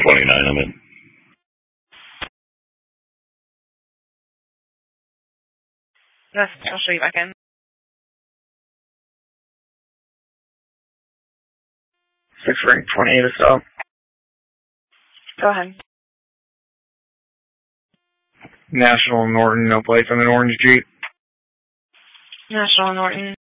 29, I'm in. Yes, I'll show you back in. 6 ring 28 or so. Go ahead. National Norton, no place on an orange Jeep. National Norton.